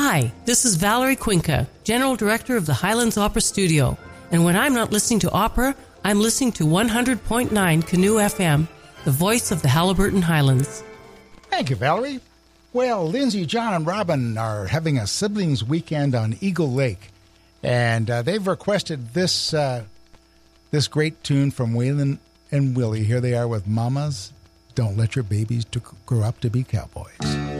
Hi, this is Valerie Quinca, General Director of the Highlands Opera Studio. And when I'm not listening to opera, I'm listening to 100.9 Canoe FM, the voice of the Haliburton Highlands. Thank you, Valerie. Well, Lindsay, John, and Robin are having a siblings weekend on Eagle Lake. And they've requested this great tune from Waylon and Willie. Here they are with Mamas, Don't Let Your Babies Grow Up to Be Cowboys.